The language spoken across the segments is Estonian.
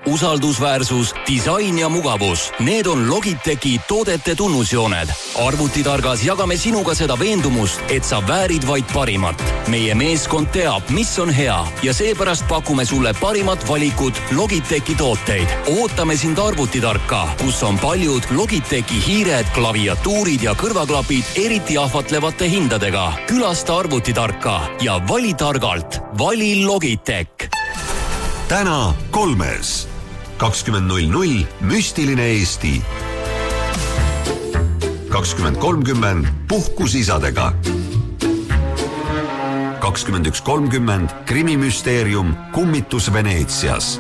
usaldusväärsus, disain ja mugavus. Need on Logitechi toodete tunnusjooned. Arvutitargas jagame sinuga seda veendumust, et sa väärid vaid parimat. Meie meeskond teab, mis on hea ja seepärast pakume sulle parimat valikut Logitechi tooteid. Ootame sind Arvutitarka, kus on paljud Logitechi hiired, klaviatuurid ja kõrvaklapid eriti ahvatlevate hindadega. Külasta Arvutitarka ja vali targalt. Vali Logitech. Täna 3. 20.00 Müstiline Eesti. 20.30 Puhkus isadega. 21.30 Krimimüsteerium Kummitus Veneetsias.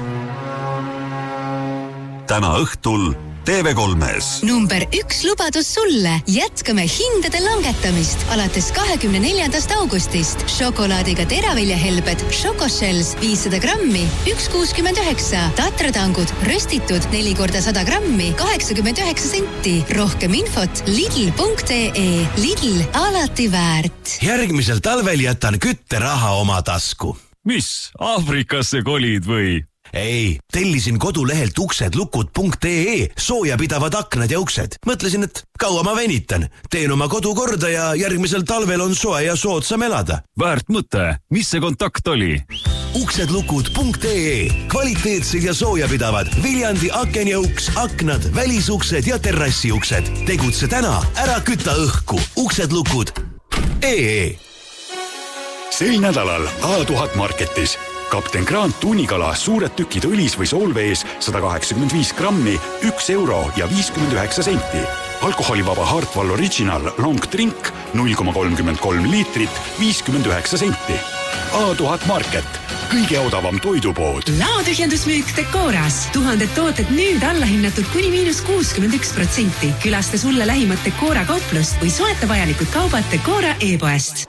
Täna õhtul TV3-s. Number 1 lubadus sulle. Jätkame hindade langetamist alates 24. augustist. Šokolaadiga teraviljahelbed Šokoshells 500 grammi 1,69. Tatratangud röstitud 4 × 100 grammi 89 senti. Rohkem infot lidl.ee. Lidl, alati väärt. Järgmisel talvel jätan kütteraha oma tasku. Mis? Aafrikasse kolid või? Ei, tellisin kodulehelt uksedlukud.ee soojapidavad aknad ja uksed. Mõtlesin, et kaua ma venitan. Teen oma kodu korda ja järgmisel talvel on soe ja soodsam elada. Väärt mõte. Mis see kontakt oli? uksedlukud.ee. Kvaliteetsed ja soojapidavad Viljandi akenjauks, aknad, välisuksed ja terrassiuksed. Tegutse täna, ära küta õhku. uksedlukud.ee. Sel nädalal A1000 Marketis Kapten Grant tuunikala suured tükid õlis või soolvees 185 grammi, 1 euro ja 59 senti. Alkoholivaba Hartwall Original Long Drink 0,33 liitrit, 59 senti. A1000 Market, kõige odavam toidupood. Laotühjendusmüük Decoras. 1000 tooted nüüd allahinnatud kuni -61%. Külasta sulle lähimat Decora kauplust või soeta vajalikud kaubad Decora e-poest.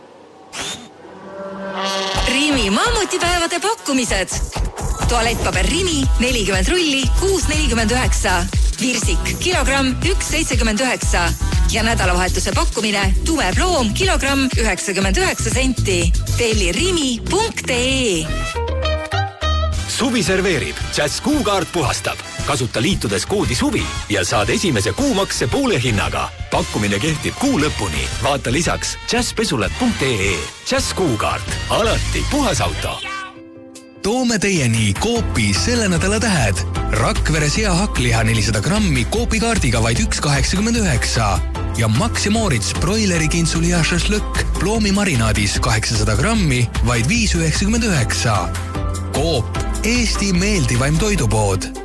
Rimi mammutipäevade pakkumised. Tualettpaber Rimi 40 rulli 6,49. Virsik kilogramm 1,79. Ja nädalavahetuse pakkumine tumeploom kilogramm 99 senti. Telli rimi.ee. Suvi serveerib. Jazz Kuukaart puhastab. Kasuta liitudes koodi SUVI ja saad esimese kuumakse poole hinnaga. Pakkumine kehtib kuu lõpuni. Vaata lisaks jazzpesulat.ee. Jazz Kuukaart. Alati puhas auto. Toome teieni Coopi selle nädala tähed. Rakvere seahakliha 400 grammi Coopi-kaardiga vaid 1,89. Ja Max ja Moritz broileri kintsuli ja šašlõkk ploomi marinaadis 800 grammi vaid 5,99. Coop, Eesti meeldivaim toidupood.